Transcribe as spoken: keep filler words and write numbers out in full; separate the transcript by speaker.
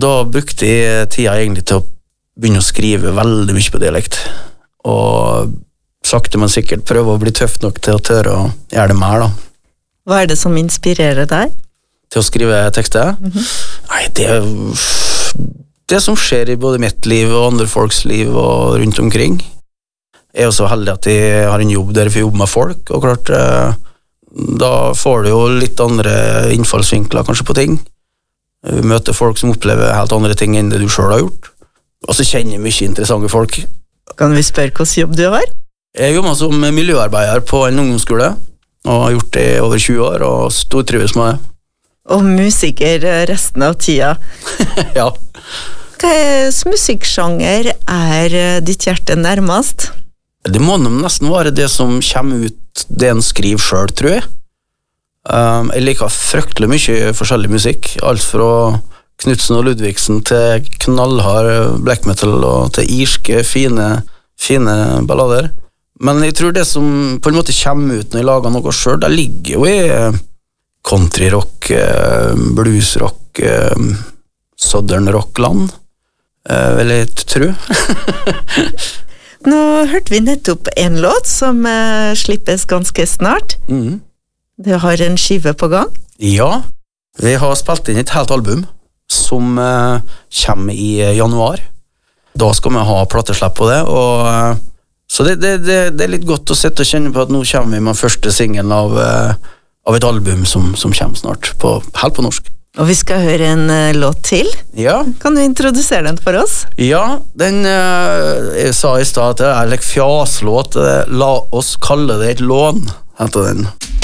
Speaker 1: da brukte jeg tida egentlig til å begynne å skrive veldig mye på dialekt. Og sakte, men sikkert prøve å bli tøff nok til å tørre å gjøre det mer, da.
Speaker 2: Hva er det som inspirerer deg?
Speaker 1: Til å skrive tekster? Mm-hmm. Nei, det er det som skjer i både mitt liv og andre folks liv og rundt omkring. Jeg er jo så heldig at jeg har en jobb der jeg får jobbe med folk, og klart, da får du jo litt andre innfallsvinkler kanskje på ting. Vi møter folk som opplever helt andre ting enn det du selv har gjort, og så kjenner jeg mye interessante folk.
Speaker 2: Kan vi spørre hvilken jobb du har?
Speaker 1: Jeg jobber som miljøarbeider på en ungdomsskole, og har gjort det i over tjue år, og stortrives med det.
Speaker 2: Og musiker resten av tida.
Speaker 1: Ja.
Speaker 2: Hva slags musikksjanger er ditt hjerte nærmest?
Speaker 1: Det må nesten være det som kommer ut det en skriver selv, tror jeg. Um, jeg liker fryktelig mye forskjellig musikk, alt fra Knudsen og Ludvigsen til knallhard black metal og til irske, fine, fine ballader. Men jeg tror det som på en måte kommer ut når jeg lager noe selv, det ligger jo i countryrock, bluesrock, southern rockland, vil jeg tro.
Speaker 2: Nå hørte vi nettopp en låt som uh, slippes ganske snart.
Speaker 1: Mm.
Speaker 2: Du har en skive på gang?
Speaker 1: Ja, vi har spilt inn et helt album som uh, kommer i januar. Da skal vi ha plateslepp på det, og uh, så det, det, det, det er litt godt å sette og kjenne på at nå kommer vi med første singelen av uh, av et album som, som kommer snart, på, helt på norsk.
Speaker 2: Og vi skal høre en uh, låt til.
Speaker 1: Ja.
Speaker 2: Kan du introdusere den for oss?
Speaker 1: Ja, den, uh, jeg sa i sted at det er en fjaslåt, uh, La oss kalle det et lån, heter den.